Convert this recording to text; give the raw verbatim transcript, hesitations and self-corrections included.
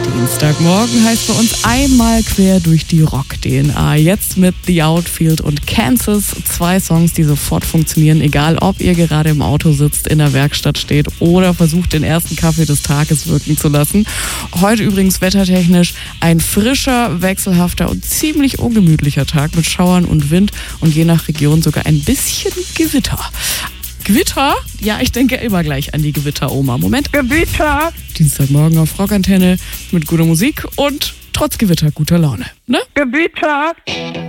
Dienstagmorgen heißt bei uns einmal quer durch die Rock-D N A. Jetzt mit The Outfield und Kansas. Zwei Songs, die sofort funktionieren, egal ob ihr gerade im Auto sitzt, in der Werkstatt steht oder versucht, den ersten Kaffee des Tages wirken zu lassen. Heute übrigens wettertechnisch ein frischer, wechselhafter und ziemlich ungemütlicher Tag mit Schauern und Wind und je nach Region sogar ein bisschen Gewitter. Gewitter? Ja, ich denke immer gleich an die Gewitter-Oma. Moment, Gewitter! Dienstagmorgen auf Rockantenne mit guter Musik und trotz Gewitter guter Laune. Ne? Gewitter!